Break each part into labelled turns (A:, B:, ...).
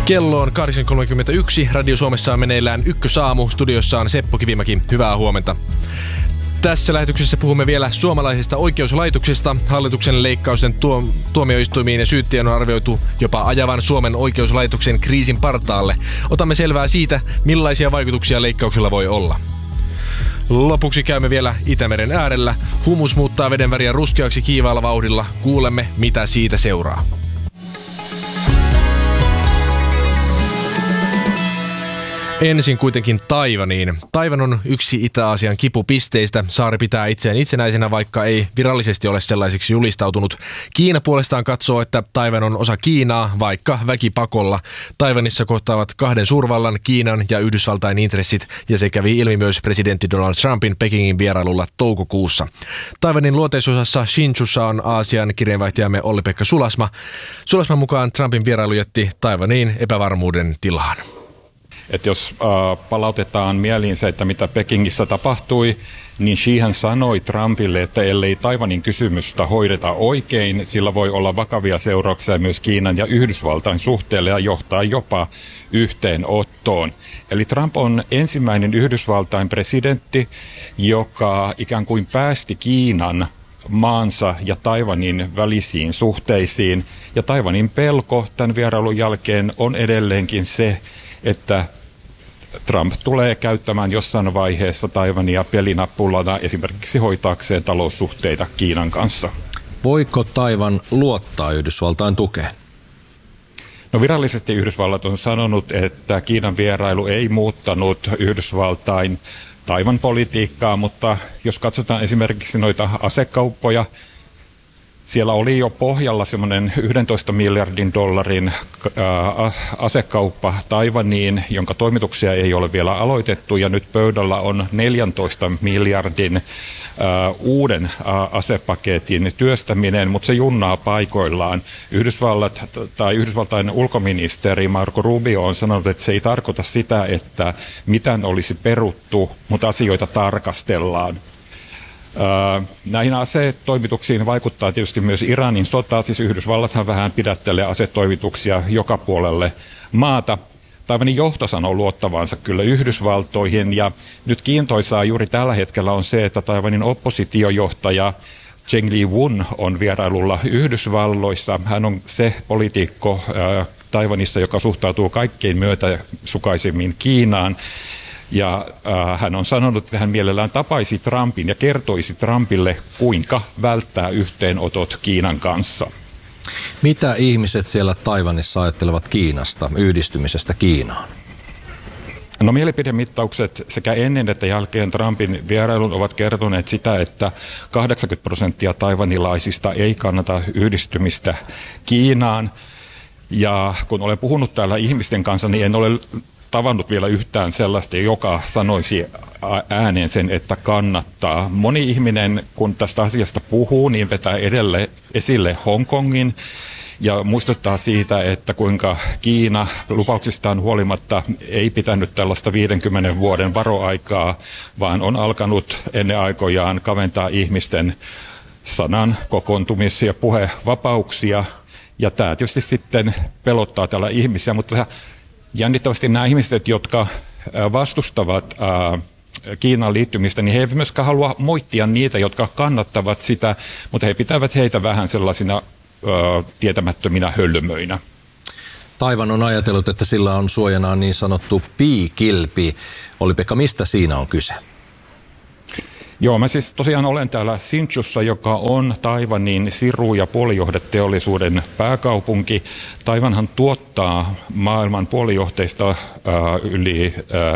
A: Kello on 8.31. Radio Suomessa on meneillään Ykkösaamu. Studiossa on Seppo Kivimäki. Hyvää huomenta. Tässä lähetyksessä puhumme vielä suomalaisesta oikeuslaitoksesta. Hallituksen leikkausten tuomioistuimiin ja syyttäjän on arvioitu jopa ajavan Suomen oikeuslaitoksen kriisin partaalle. Otamme selvää siitä, millaisia vaikutuksia leikkauksella voi olla. Lopuksi käymme vielä Itämeren äärellä. Humus muuttaa veden väriä ruskeaksi kiivaalla vauhdilla. Kuulemme, mitä siitä seuraa. Ensin kuitenkin Taiwaniin. Taiwan on yksi Itä-Aasian kipupisteistä. Saari pitää itseään itsenäisenä, vaikka ei virallisesti ole sellaiseksi julistautunut. Kiina puolestaan katsoo, että Taiwan on osa Kiinaa, vaikka väkipakolla. Taiwanissa kohtaavat kahden suurvallan, Kiinan ja Yhdysvaltain intressit, ja se kävi ilmi myös presidentti Donald Trumpin Pekingin vierailulla toukokuussa. Taiwanin luoteisosassa Hsinchussa on Aasian kirjeenvaihtajamme Olli-Pekka Sulasma. Sulasman mukaan Trumpin vierailu jätti Taiwaniin epävarmuuden tilaan.
B: Että jos palautetaan mieliinsä, että mitä Pekingissä tapahtui, niin Xihan sanoi Trumpille, että ellei Taiwanin kysymystä hoideta oikein, sillä voi olla vakavia seurauksia myös Kiinan ja Yhdysvaltain suhteelle ja johtaa jopa yhteenottoon. Eli Trump on ensimmäinen Yhdysvaltain presidentti, joka ikään kuin päästi Kiinan maansa ja Taiwanin välisiin suhteisiin. Ja Taiwanin pelko tämän vierailun jälkeen on edelleenkin se, että Trump tulee käyttämään jossain vaiheessa Taiwania pelinappulana esimerkiksi hoitaakseen taloussuhteita Kiinan kanssa.
C: Voiko Taiwan luottaa Yhdysvaltain tukeen?
B: No virallisesti Yhdysvallat on sanonut, että Kiinan vierailu ei muuttanut Yhdysvaltain Taiwan politiikkaa, mutta jos katsotaan esimerkiksi noita asekauppoja, siellä oli jo pohjalla semmoinen 11 miljardin dollarin asekauppa Taiwaniin, jonka toimituksia ei ole vielä aloitettu, ja nyt pöydällä on 14 miljardin uuden asepaketin työstäminen, mutta se junnaa paikoillaan. Yhdysvaltain ulkoministeri Marco Rubio on sanonut, että se ei tarkoita sitä, että mitään olisi peruttu, mutta asioita tarkastellaan. Näihin asetoimituksiin vaikuttaa tietysti myös Iranin sota, siis Yhdysvallathan vähän pidättelee asetoimituksia joka puolelle maata. Taiwanin johto sanoo luottavansa kyllä Yhdysvaltoihin, ja nyt kiintoisaa juuri tällä hetkellä on se, että Taiwanin oppositiojohtaja Cheng Li-won on vierailulla Yhdysvalloissa. Hän on se poliitikko Taiwanissa, joka suhtautuu kaikkein myötäsukaisemmin Kiinaan. Ja hän on sanonut, että hän mielellään tapaisi Trumpin ja kertoisi Trumpille, kuinka välttää yhteenotot Kiinan kanssa.
C: Mitä ihmiset siellä Taiwanissa ajattelevat Kiinasta, yhdistymisestä Kiinaan?
B: No mielipidemittaukset sekä ennen että jälkeen Trumpin vierailun ovat kertoneet sitä, että 80% taiwanilaisista ei kannata yhdistymistä Kiinaan. Ja kun olen puhunut täällä ihmisten kanssa, niin en ole tavannut vielä yhtään sellaista, joka sanoisi ääneen sen, että kannattaa. Moni ihminen, kun tästä asiasta puhuu, niin vetää esille Hongkongin ja muistuttaa siitä, että kuinka Kiina lupauksistaan huolimatta ei pitänyt tällaista 50 vuoden varoaikaa, vaan on alkanut ennen aikojaan kaventaa ihmisten sanan, kokoontumis- ja puhevapauksia. Ja tämä tietysti sitten pelottaa täällä ihmisiä, mutta jännittävästi nämä ihmiset, jotka vastustavat Kiinan liittymistä, niin he eivät myöskään halua moittia niitä, jotka kannattavat sitä, mutta he pitävät heitä vähän sellaisina tietämättöminä hölmöinä.
C: Taiwan on ajatellut, että sillä on suojanaan niin sanottu piikilpi. Olli-Pekka, mistä siinä on kyse?
B: Joo, mä siis tosiaan olen täällä Hsinchussa, joka on Taiwanin siru- ja puolijohdeteollisuuden pääkaupunki. Taiwanhan tuottaa maailman puolijohteista yli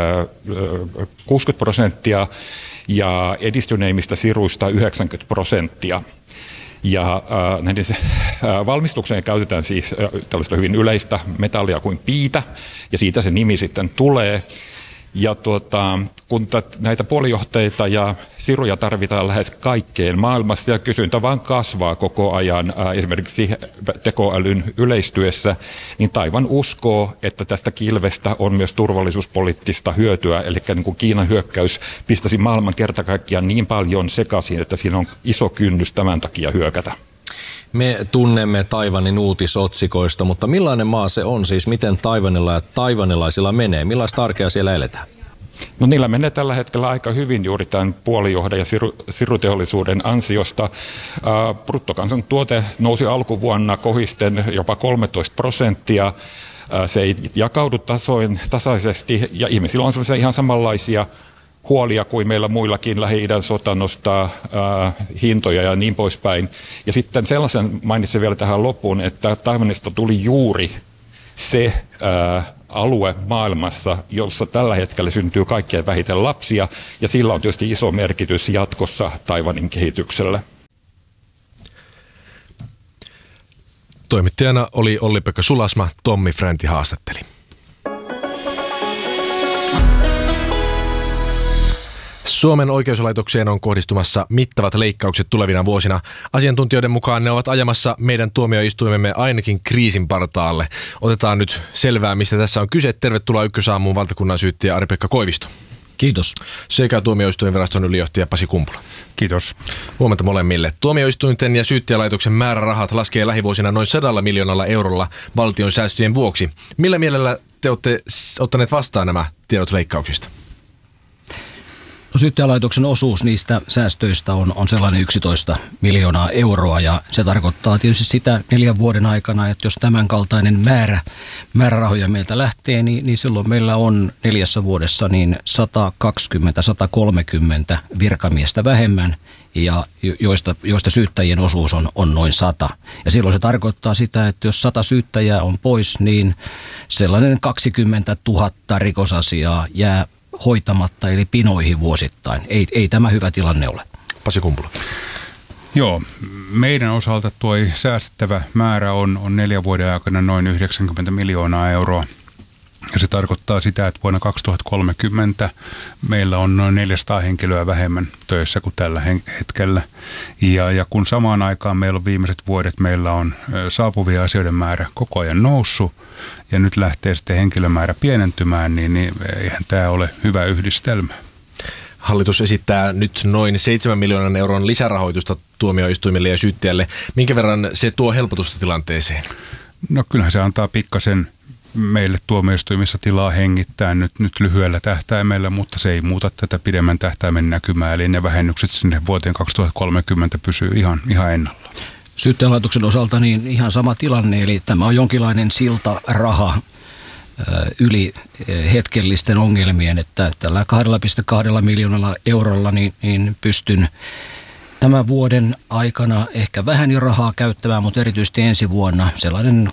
B: 60% ja edistyneimmistä siruista 90%. Ja näiden valmistukseen käytetään siis tällaista hyvin yleistä metallia kuin piitä, ja siitä se nimi sitten tulee. Ja kun näitä puolijohteita ja siruja tarvitaan lähes kaikkeen maailmassa ja kysyntä vaan kasvaa koko ajan esimerkiksi tekoälyn yleistyessä, niin Taiwan uskoo, että tästä kilvestä on myös turvallisuuspoliittista hyötyä, eli niin kuin Kiinan hyökkäys pistäisi maailman kerta kaikkiaan niin paljon sekaisin, että siinä on iso kynnys tämän takia hyökätä.
C: Me tunnemme Taiwanin uutisotsikoista, mutta millainen maa se on siis? Miten Taiwanilla ja taiwanilaisilla menee? Millaista arkea siellä eletään?
B: No niillä menee tällä hetkellä aika hyvin juuri tämän puolijohdan ja siruteollisuuden ansiosta. Bruttokansantuote nousi alkuvuonna kohisten jopa 13%. Se ei jakaudu tasaisesti ja ihmisillä on sellaisia ihan samanlaisia huolia kuin meillä muillakin. Lähi-idän sota nostaa hintoja ja niin poispäin. Ja sitten sellaisen mainitsin vielä tähän loppuun, että Taiwanista tuli juuri se alue maailmassa, jossa tällä hetkellä syntyy kaikkein vähiten lapsia, ja sillä on tietysti iso merkitys jatkossa Taiwanin kehitykselle.
A: Toimittajana oli Olli-Pekka Sulasma, Tommi Fränti haastatteli. Suomen oikeuslaitokseen on kohdistumassa mittavat leikkaukset tulevina vuosina. Asiantuntijoiden mukaan ne ovat ajamassa meidän tuomioistuimemme ainakin kriisin partaalle. Otetaan nyt selvää, mistä tässä on kyse. Tervetuloa Ykkösaamuun valtakunnan syyttäjä Ari-Pekka Koivisto.
D: Kiitos.
A: Sekä tuomioistuinviraston ylijohtaja Pasi Kumpula.
E: Kiitos.
A: Huomenta molemmille. Tuomioistuinten ja syyttäjälaitoksen määrärahat laskee lähivuosina noin 100 miljoonalla eurolla valtion säästöjen vuoksi. Millä mielellä te olette ottaneet vastaan nämä tiedot leikkauksista?
D: No, syyttäjälaitoksen osuus niistä säästöistä on sellainen 11 miljoonaa euroa ja se tarkoittaa tietysti sitä 4 vuoden aikana, että jos tämän kaltainen määrärahoja meiltä lähtee, niin silloin meillä on 4 vuodessa niin 120-130 virkamiestä vähemmän ja joista syyttäjien osuus on noin 100. Ja silloin se tarkoittaa sitä, että jos 100 syyttäjää on pois, niin sellainen 20 000 rikosasiaa jää hoitamatta eli pinoihin vuosittain. Ei tämä hyvä tilanne ole.
A: Pasi Kumpula.
E: Joo, meidän osalta tuo säästettävä määrä on 4 vuoden aikana noin 90 miljoonaa euroa. Ja se tarkoittaa sitä, että vuonna 2030 meillä on noin 400 henkilöä vähemmän töissä kuin tällä hetkellä. Ja kun samaan aikaan meillä on viimeiset vuodet, meillä on saapuvia asioiden määrä koko ajan noussut ja nyt lähtee sitten henkilömäärä pienentymään, niin eihän tämä ole hyvä yhdistelmä.
A: Hallitus esittää nyt noin 7 miljoonan euron lisärahoitusta tuomioistuimille ja syyttäjälle. Minkä verran se tuo helpotusta tilanteeseen?
E: No kyllähän se antaa pikkasen meille tuomioistuimissa tilaa hengittää nyt lyhyellä tähtäimellä, mutta se ei muuta tätä pidemmän tähtäimen näkymää, eli ne vähennykset sinne vuoteen 2030 pysyy ihan ennallaan.
D: Syyttäjälaitoksen osalta niin ihan sama tilanne, eli tämä on jonkinlainen siltaraha yli hetkellisten ongelmien, että tällä 2,2 miljoonalla eurolla niin pystyn tämän vuoden aikana ehkä vähän jo rahaa käyttämään, mutta erityisesti ensi vuonna sellainen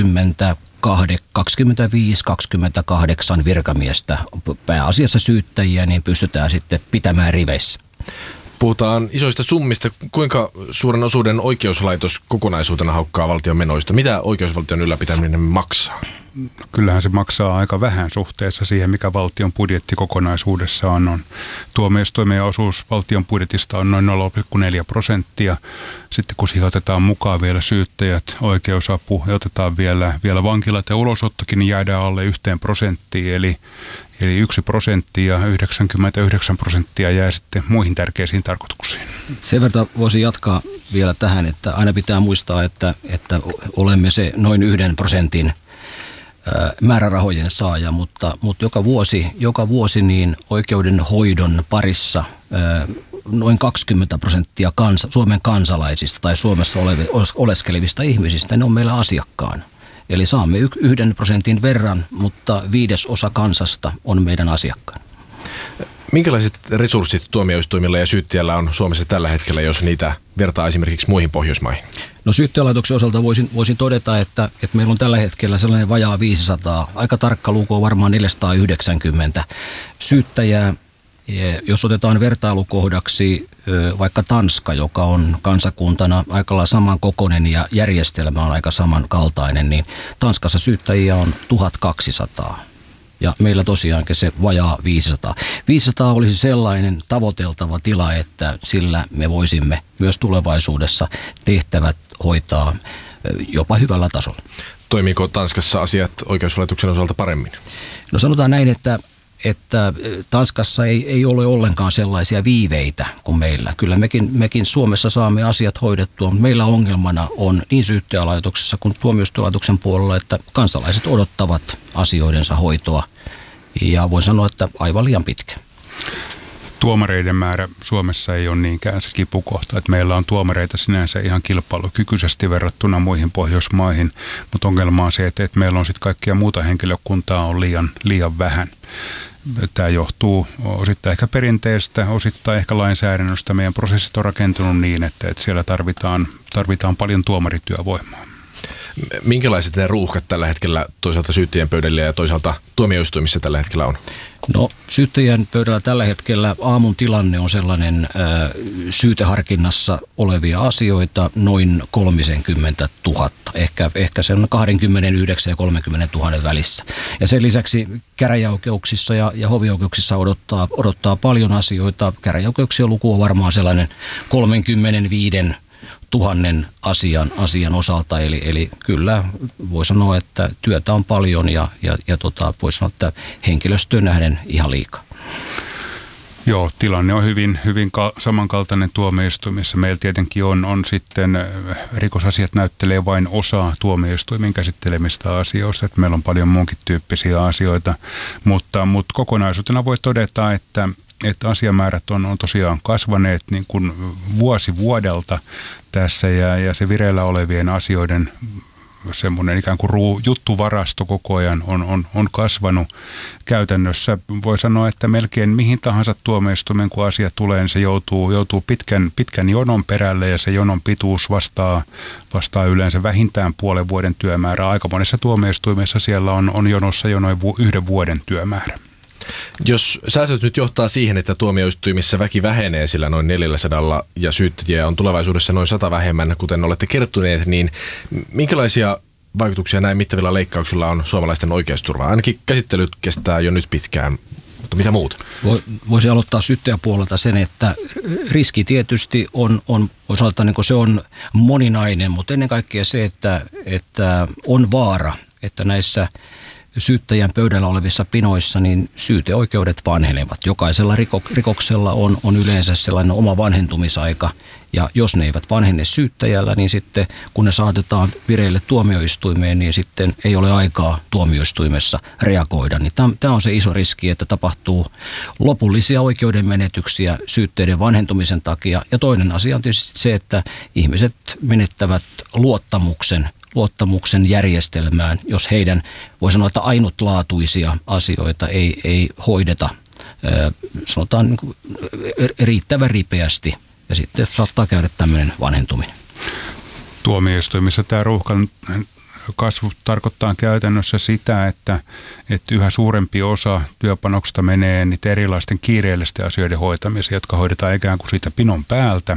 D: 25-28 virkamiestä, pääasiassa syyttäjiä, niin pystytään sitten pitämään riveissä.
A: Puhutaan isoista summista. Kuinka suuren osuuden oikeuslaitos kokonaisuutena haukkaa valtion menoista? Mitä oikeusvaltion ylläpitäminen maksaa?
E: Kyllähän se maksaa aika vähän suhteessa siihen, mikä valtion budjetti kokonaisuudessaan on. Tuomioistuimen osuus valtion budjetista on noin 0,4%. Sitten kun siihen otetaan mukaan vielä syyttäjät, oikeusapu ja otetaan vielä vankilat ja ulosottokin, niin jäädään alle 1%. Eli 1% ja 99% jää sitten muihin tärkeisiin tarkoituksiin.
D: Sen verran voisin jatkaa vielä tähän, että aina pitää muistaa, että olemme se noin 1% määrärahojen saaja, mutta joka vuosi niin oikeudenhoidon parissa noin 20% Suomen kansalaisista tai Suomessa oleskelevista ihmisistä, ne on meillä asiakkaan. Eli saamme 1% verran, mutta 1/5 kansasta on meidän asiakkaan.
A: Minkälaiset resurssit tuomioistuimilla ja syyttäjällä on Suomessa tällä hetkellä, jos niitä vertaa esimerkiksi muihin Pohjoismaihin?
D: No, syyttäjälaitoksen osalta voisin todeta, että meillä on tällä hetkellä sellainen vajaa 500, aika tarkka luku on varmaan 490 syyttäjää. Jos otetaan vertailukohdaksi vaikka Tanska, joka on kansakuntana aika lailla samankokoinen ja järjestelmä on aika samankaltainen, niin Tanskassa syyttäjiä on 1200. Ja meillä tosiaankin se vajaa 500. 500 olisi sellainen tavoiteltava tila, että sillä me voisimme myös tulevaisuudessa tehtävät hoitaa jopa hyvällä tasolla.
A: Toimiiko Tanskassa asiat oikeuslaitoksen osalta paremmin?
D: No, sanotaan näin, että että Tanskassa ei ole ollenkaan sellaisia viiveitä kuin meillä. Kyllä mekin Suomessa saamme asiat hoidettua, mutta meillä ongelmana on niin syyttäjälaitoksessa kuin tuomioistuinlaitoksen puolella, että kansalaiset odottavat asioidensa hoitoa ja voin sanoa, että aivan liian pitkä.
E: Tuomareiden määrä Suomessa ei ole niinkään se kipukohta, että meillä on tuomareita sinänsä ihan kilpailukykyisesti verrattuna muihin Pohjoismaihin, mutta ongelma on se, että meillä on sitten kaikkia muuta henkilökuntaa on liian vähän. Tämä johtuu osittain ehkä perinteestä, osittain ehkä lainsäädännöstä. Meidän prosessit on rakentunut niin, että siellä tarvitaan paljon tuomarityövoimaa.
A: Minkälaiset ne ruuhkat tällä hetkellä toisaalta syyttäjien pöydällä ja toisaalta tuomioistuimissa tällä hetkellä on?
D: No syyttäjän pöydällä tällä hetkellä aamun tilanne on sellainen syyteharkinnassa olevia asioita noin 30 000, ehkä sen 29 ja 30 000 välissä. Ja sen lisäksi käräjäoikeuksissa ja hovioikeuksissa odottaa paljon asioita. Käräjäoikeuksien luku on varmaan sellainen 35 000 asian osalta, eli kyllä voi sanoa, että työtä on paljon ja voi sanoa, että henkilöstöön nähden ihan liikaa.
E: Joo, tilanne on hyvin samankaltainen tuomioistuimissa. Meillä tietenkin on sitten rikosasiat näyttelee vain osaa tuomioistuimin käsittelemistä asioista, että meillä on paljon muunkin tyyppisiä asioita, mutta kokonaisuutena voi todeta, että asiamäärät on tosiaan kasvaneet niin kuin vuosi vuodelta tässä ja se vireillä olevien asioiden semmoinen ikään kuin juttuvarasto koko ajan on kasvanut. Käytännössä voi sanoa, että melkein mihin tahansa tuomioistuimen kun asia tulee, niin se joutuu pitkän jonon perälle ja se jonon pituus vastaa yleensä vähintään puolen vuoden työmäärää. Aika monessa tuomioistuimessa siellä on jonossa jo noin 1 vuoden työmäärä.
A: Jos säästöt nyt johtaa siihen, että tuomioistuimissa väki vähenee sillä noin 400 ja syyttäjiä on tulevaisuudessa noin 100 vähemmän, kuten olette kertoneet, niin minkälaisia vaikutuksia näin mittavilla leikkauksilla on suomalaisten oikeusturvaan? Ainakin käsittelyt kestää jo nyt pitkään, mutta mitä muuta?
D: Voisi aloittaa syyttäjäpuolelta sen, että riski tietysti on voisi sanoa, että se on moninainen, mutta ennen kaikkea se, että on vaara, että näissä syyttäjän pöydällä olevissa pinoissa, niin syyteoikeudet vanhenevat. Jokaisella rikoksella on yleensä sellainen oma vanhentumisaika, ja jos ne eivät vanhene syyttäjällä, niin sitten kun ne saatetaan vireille tuomioistuimeen, niin sitten ei ole aikaa tuomioistuimessa reagoida. Niin tämä on se iso riski, että tapahtuu lopullisia oikeudenmenetyksiä syytteiden vanhentumisen takia. Ja toinen asia on tietysti se, että ihmiset menettävät luottamuksen järjestelmään, jos heidän, voi sanoa, että ainutlaatuisia asioita ei hoideta, sanotaan niin kuin riittävän ripeästi, ja sitten saattaa käydä tämmöinen vanhentuminen.
E: Tuomioistuimissa tämä ruuhkan kasvu tarkoittaa käytännössä sitä, että yhä suurempi osa työpanoksesta menee niitä erilaisten kiireellisten asioiden hoitamiseen, jotka hoidetaan ikään kuin siitä pinon päältä.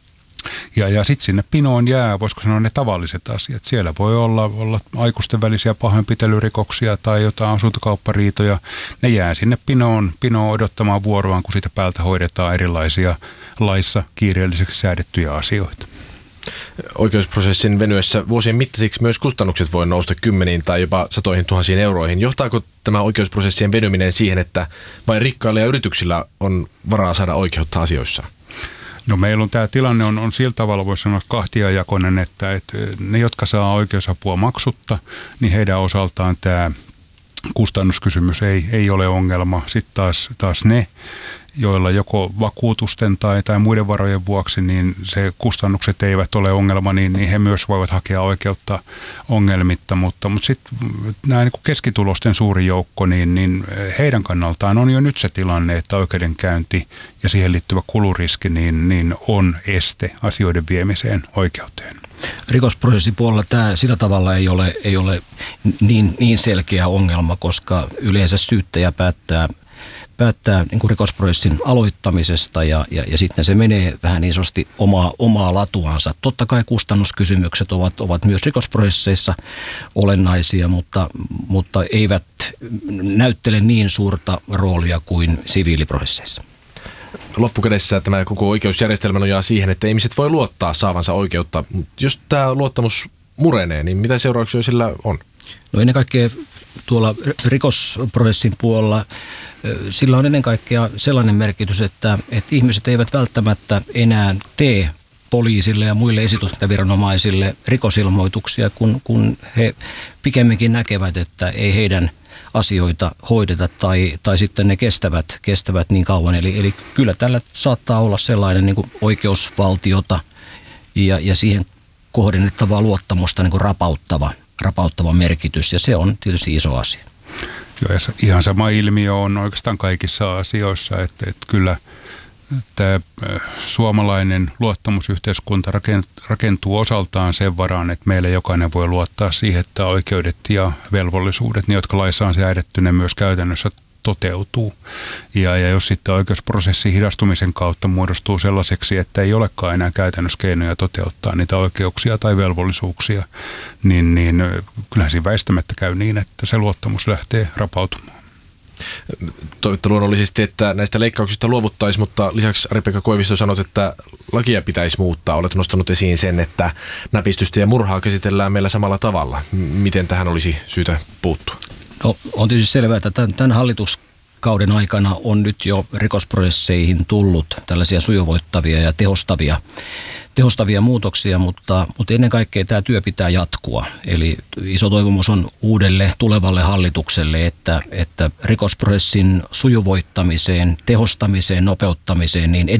E: Ja sitten sinne pinoon jää, voisiko sanoa, ne tavalliset asiat. Siellä voi olla aikuisten välisiä pahoinpitelyrikoksia tai jotain asuntokauppariitoja. Ne jää sinne pinoon odottamaan vuoroaan, kun siitä päältä hoidetaan erilaisia laissa kiireelliseksi säädettyjä asioita.
A: Oikeusprosessin venyessä vuosien mittaisiksi myös kustannukset voi nousta 10 tai jopa 100 000 euroihin. Johtaako tämä oikeusprosessien venyminen siihen, että vain rikkailla ja yrityksillä on varaa saada oikeutta asioissa?
E: No meillä on tämä tilanne on sillä tavalla, voisi sanoa, kahtiajakoinen, että ne, jotka saa oikeusapua maksutta, niin heidän osaltaan tämä kustannuskysymys ei ole ongelma. Sitten taas ne, joilla joko vakuutusten tai muiden varojen vuoksi, niin se kustannukset eivät ole ongelma, niin he myös voivat hakea oikeutta ongelmitta. Mutta sitten nämä niin kuin keskitulosten suuri joukko, niin heidän kannaltaan on jo nyt se tilanne, että oikeudenkäynti ja siihen liittyvä kuluriski niin on este asioiden viemiseen oikeuteen.
D: Rikosprosessin puolella tämä sillä tavalla ei ole niin selkeä ongelma, koska yleensä syyttäjä päättää niin kuin rikosprosessin aloittamisesta ja sitten se menee vähän niin sanotusti omaa latuansa. Totta kai kustannuskysymykset ovat myös rikosprosesseissa olennaisia, mutta eivät näyttele niin suurta roolia kuin siviiliprosesseissa.
A: Loppukädessä tämä koko oikeusjärjestelmä nojaa siihen, että ihmiset voi luottaa saavansa oikeutta. Jos tämä luottamus murenee, niin mitä seurauksia sillä on?
D: No ennen kaikkea tuolla rikosprosessin puolella sillä on ennen kaikkea sellainen merkitys, että ihmiset eivät välttämättä enää tee poliisille ja muille esitutkintaviranomaisille rikosilmoituksia, kun he pikemminkin näkevät, että ei heidän asioita hoideta tai sitten ne kestävät niin kauan. Eli kyllä tällä saattaa olla sellainen niin kuin oikeusvaltiota ja siihen kohdennettavaa luottamusta niin kuin rapauttava merkitys, ja se on tietysti iso asia.
E: Joo, ja ihan sama ilmiö on oikeastaan kaikissa asioissa, että kyllä tämä suomalainen luottamusyhteiskunta rakentuu osaltaan sen varaan, että meillä jokainen voi luottaa siihen, että oikeudet ja velvollisuudet, ne jotka laissa on säädetty, ne myös käytännössä toteutuu. Ja jos sitten oikeusprosessin hidastumisen kautta muodostuu sellaiseksi, että ei olekaan enää käytännössä keinoja toteuttaa niitä oikeuksia tai velvollisuuksia, niin kyllähän siinä väistämättä käy niin, että se luottamus lähtee rapautumaan.
A: Toivottavasti luonnollisesti, että näistä leikkauksista luovuttaisiin, mutta lisäksi Ari-Pekka Koivisto sanoi, että lakia pitäisi muuttaa. Olet nostanut esiin sen, että näpistystä ja murhaa käsitellään meillä samalla tavalla. Miten tähän olisi syytä puuttua?
D: No, on tietysti selvää, että tämän hallituskauden aikana on nyt jo rikosprosesseihin tullut tällaisia sujuvoittavia ja tehostavia muutoksia, mutta ennen kaikkea tämä työ pitää jatkua. Eli iso toivomus on uudelle tulevalle hallitukselle, että rikosprosessin sujuvoittamiseen, tehostamiseen, nopeuttamiseen niin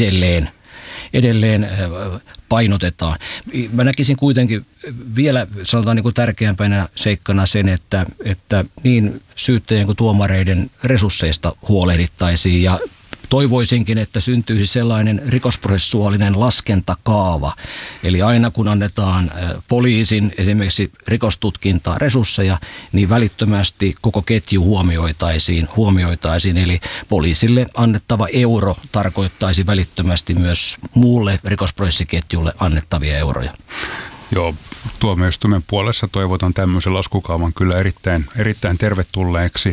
D: edelleen painotetaan. Mä näkisin kuitenkin vielä sanotaan niin kuin tärkeämpänä seikkana sen, että niin syyttäjien kuin tuomareiden resursseista huolehdittaisiin, ja toivoisinkin, että syntyisi sellainen rikosprosessuaalinen laskentakaava. Eli aina kun annetaan poliisin esimerkiksi rikostutkintaa resursseja, niin välittömästi koko ketju huomioitaisiin. Eli poliisille annettava euro tarkoittaisi välittömästi myös muulle rikosprosessiketjulle annettavia euroja.
E: Joo, tuomioistuimen puolessa toivotan tämmöisen laskukaavan kyllä erittäin tervetulleeksi.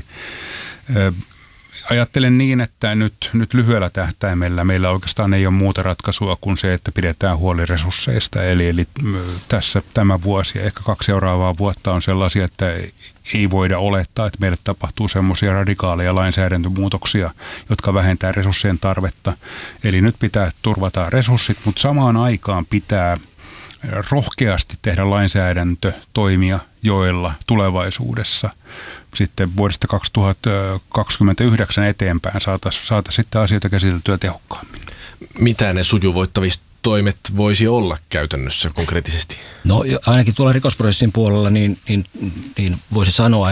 E: Ajattelen niin, että nyt lyhyellä tähtäimellä meillä oikeastaan ei ole muuta ratkaisua kuin se, että pidetään huoli resursseista. Eli tässä tämä vuosi ja ehkä 2 seuraavaa vuotta on sellaisia, että ei voida olettaa, että meille tapahtuu semmoisia radikaaleja lainsäädäntömuutoksia, jotka vähentää resurssien tarvetta. Eli nyt pitää turvata resurssit, mutta samaan aikaan pitää rohkeasti tehdä lainsäädäntötoimia, joilla tulevaisuudessa sitten vuodesta 2029 eteenpäin saataisiin sitten asioita käsiteltyä tehokkaammin.
A: Mitä ne sujuvoittaviset toimet voisi olla käytännössä konkreettisesti?
D: No ainakin tuolla rikosprosessin puolella niin voisi sanoa,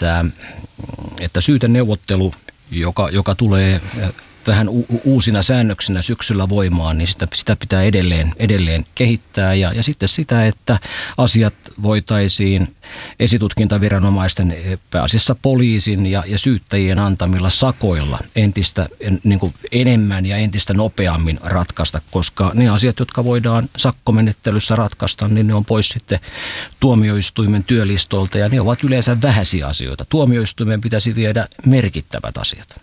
D: että syyteneuvottelu, joka tulee vähän uusina säännöksinä syksyllä voimaan, niin sitä pitää edelleen kehittää. Ja sitten sitä, että asiat voitaisiin esitutkintaviranomaisten, pääasiassa poliisin ja syyttäjien antamilla sakoilla entistä niin kuin enemmän ja entistä nopeammin ratkaista, koska ne asiat, jotka voidaan sakkomenettelyssä ratkaista, niin ne on pois sitten tuomioistuimen työlistolta, ja ne ovat yleensä vähäisiä asioita. Tuomioistuimen pitäisi viedä merkittävät asiat.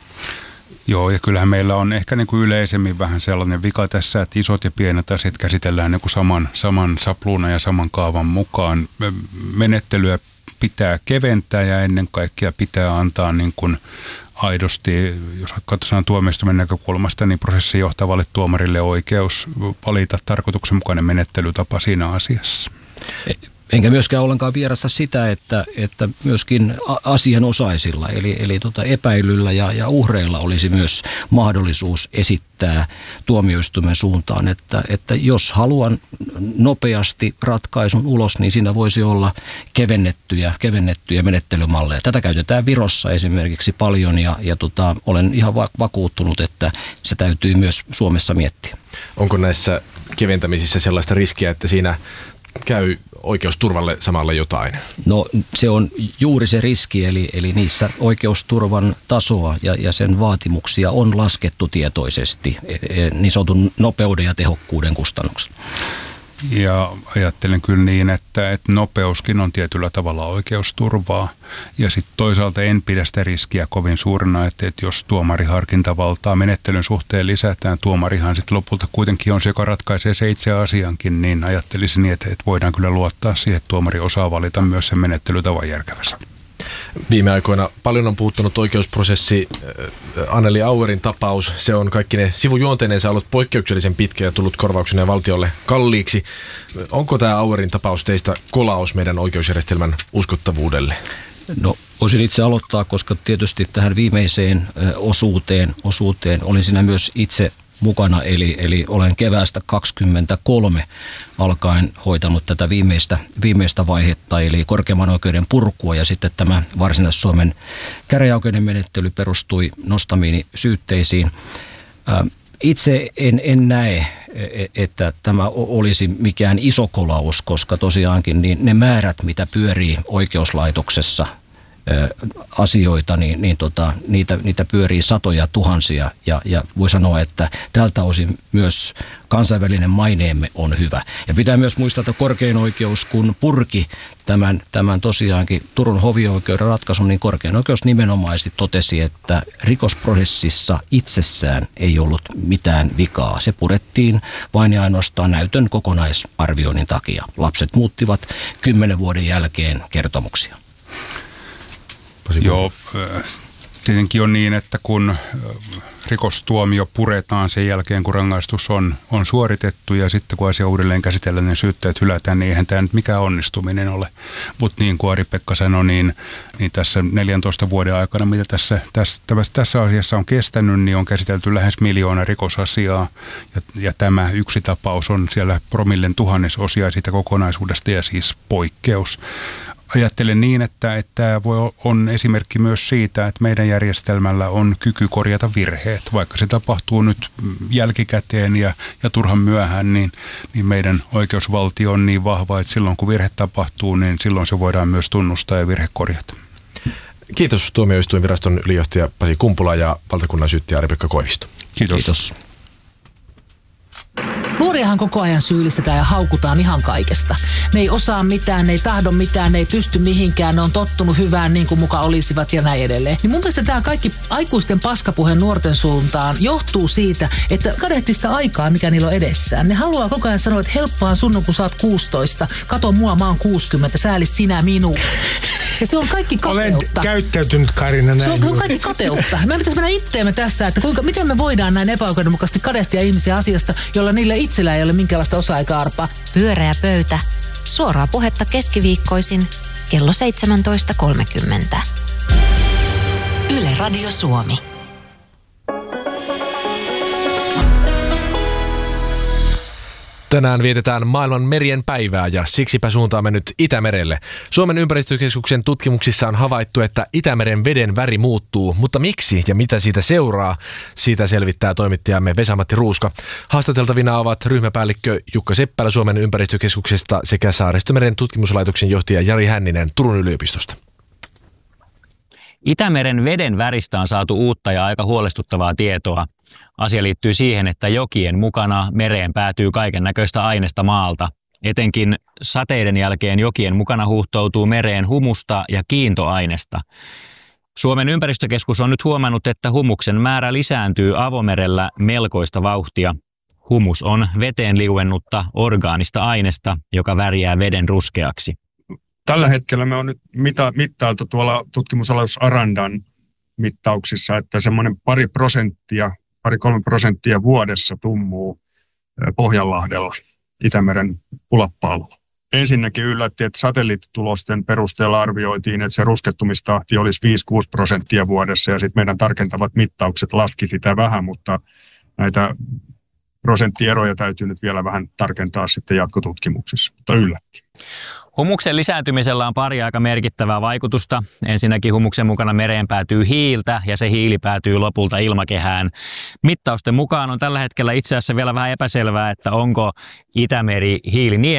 E: Joo, ja kyllähän meillä on ehkä niin kuin yleisemmin vähän sellainen vika tässä, että isot ja pienet asiat käsitellään niin kuin saman sapluunan ja saman kaavan mukaan. Menettelyä pitää keventää ja ennen kaikkea pitää antaa niin kuin aidosti, jos katsotaan tuomioistuimen näkökulmasta, niin prosessin johtavalle tuomarille oikeus valita tarkoituksenmukainen menettelytapa siinä asiassa.
D: Enkä myöskään ollenkaan vierasta sitä, että myöskin asianosaisilla, eli epäilyllä ja uhreilla olisi myös mahdollisuus esittää tuomioistuimen suuntaan, että jos haluan nopeasti ratkaisun ulos, niin siinä voisi olla kevennettyjä menettelymalleja. Tätä käytetään Virossa esimerkiksi paljon, ja olen ihan vakuuttunut, että se täytyy myös Suomessa miettiä.
A: Onko näissä keventämisissä sellaista riskiä, että siinä käy oikeusturvalle samalla jotain? No
D: se on juuri se riski, eli niissä oikeusturvan tasoa ja sen vaatimuksia on laskettu tietoisesti niin sanotun nopeuden ja tehokkuuden kustannuksella.
E: Ja ajattelen kyllä niin, että nopeuskin on tietyllä tavalla oikeusturvaa. Ja sitten toisaalta en pidä sitä riskiä kovin suurena, että jos tuomariharkintavaltaa menettelyn suhteen lisätään, tuomarihan sitten lopulta kuitenkin on se, joka ratkaisee se itse asiankin, niin ajattelisin niin, että voidaan kyllä luottaa siihen, että tuomari osaa valita myös sen menettelytavan järkevästi.
A: Viime aikoina paljon on puhuttanut oikeusprosessi Anneli Auerin tapaus. Se on kaikkine sivujuonteinensa ollut poikkeuksellisen pitkä ja tullut korvauksena valtiolle kalliiksi. Onko tämä Auerin tapaus teistä kolaus meidän oikeusjärjestelmän uskottavuudelle?
D: No, voisin itse aloittaa, koska tietysti tähän viimeiseen osuuteen olin siinä myös itse mukana, eli olen keväästä 2023 alkaen hoitanut tätä viimeistä vaihetta, eli korkeimman oikeuden purkua, ja sitten tämä Varsinais-Suomen käräjäoikeuden menettely perustui nostamiini syytteisiin. Itse en näe, että tämä olisi mikään iso kolaus, koska tosiaankin niin ne määrät, mitä pyörii oikeuslaitoksessa asioita, niitä pyörii satoja tuhansia, ja voi sanoa, että tältä osin myös kansainvälinen maineemme on hyvä. Ja pitää myös muistaa, että korkein oikeus, kun purki tämän tosiaankin Turun hovioikeuden ratkaisun, niin korkein oikeus nimenomaisesti totesi, että rikosprosessissa itsessään ei ollut mitään vikaa. Se purettiin vain ja ainoastaan näytön kokonaisarvioinnin takia. Lapset muuttivat 10 vuoden jälkeen kertomuksia.
E: Joo, tietenkin on niin, että kun rikostuomio puretaan sen jälkeen, kun rangaistus on suoritettu, ja sitten kun asia uudelleen käsitellään, niin syytteet hylätään, niin eihän tämä nyt mikään onnistuminen ole. Mutta niin kuin Ari-Pekka sanoi, niin tässä 14 vuoden aikana, mitä tässä asiassa on kestänyt, niin on käsitelty lähes 1 miljoona rikosasiaa, ja tämä yksi tapaus on siellä promillen tuhannesosia siitä kokonaisuudesta, ja siis poikkeus. Ajattelen niin, että tämä on esimerkki myös siitä, että meidän järjestelmällä on kyky korjata virheet. Vaikka se tapahtuu nyt jälkikäteen ja turhan myöhään, niin meidän oikeusvaltio on niin vahva, että silloin kun virhe tapahtuu, niin silloin se voidaan myös tunnustaa ja virhe korjata.
A: Kiitos tuomioistuinviraston ylijohtaja Pasi Kumpula ja valtakunnan syyttäjä Ari-Pekka Koivisto.
E: Kiitos.
F: Nuoriahan koko ajan syyllistetään ja haukutaan ihan kaikesta. Ne ei osaa mitään, ne ei tahdo mitään, ne ei pysty mihinkään, ne on tottunut hyvään niin kuin muka olisivat ja näin edelleen. Niin mun mielestä tämä kaikki aikuisten paskapuhe nuorten suuntaan johtuu siitä, että kadehtii sitä aikaa, mikä niillä on edessään. Ne haluaa koko ajan sanoa, että helppoa sun, kun sä oot 16, kato mua, mä oon 60, sääli sinä minua. Ja se on kaikki kateutta.
G: Olen käyttäytynyt, Karina, näin.
F: Se on kaikki kateutta. Meidän pitäisi mennä itteemme tässä, että miten me voidaan näin epäoikeudenmukaisesti kadehtia ihmisiä asiasta, jolla niillä itsellä ei ole minkäänlaista osaa eikä arpaa.
H: Pyöreä pöytä. Suoraa puhetta keskiviikkoisin kello 17.30. Yle Radio Suomi.
A: Tänään vietetään maailman merien päivää ja siksipä suuntaamme nyt Itämerelle. Suomen ympäristökeskuksen tutkimuksissa on havaittu, että Itämeren veden väri muuttuu, mutta miksi ja mitä siitä seuraa? Siitä selvittää toimittajamme Vesa-Matti Ruuska. Haastateltavina ovat ryhmäpäällikkö Jukka Seppälä Suomen ympäristökeskuksesta sekä Saaristomeren tutkimuslaitoksen johtaja Jari Hänninen Turun yliopistosta.
I: Itämeren veden väristä on saatu uutta ja aika huolestuttavaa tietoa. Asia liittyy siihen, että jokien mukana mereen päätyy kaiken näköistä ainesta maalta. Etenkin sateiden jälkeen jokien mukana huuhtoutuu mereen humusta ja kiintoainesta. Suomen ympäristökeskus on nyt huomannut, että humuksen määrä lisääntyy avomerellä melkoista vauhtia. Humus on veteen liuennutta orgaanista ainesta, joka värjää veden ruskeaksi.
J: Tällä hetkellä me on nyt mittailtu tuolla tutkimusalus Arandan mittauksissa, että semmoinen 2-3% vuodessa tummuu Pohjanlahdella Itämeren ulappaalla. Ensinnäkin yllätti, että satelliittitulosten perusteella arvioitiin, että se ruskettumistahti olisi 5-6% vuodessa, ja sitten meidän tarkentavat mittaukset laski sitä vähän, mutta näitä prosenttieroja täytyy nyt vielä vähän tarkentaa sitten jatkotutkimuksissa, mutta yllätti.
I: Humuksen lisääntymisellä on pari aika merkittävää vaikutusta. Ensinnäkin humuksen mukana mereen päätyy hiiltä ja se hiili päätyy lopulta ilmakehään. Mittausten mukaan on tällä hetkellä itse asiassa vielä vähän epäselvää, että onko Itämeri hiilinielu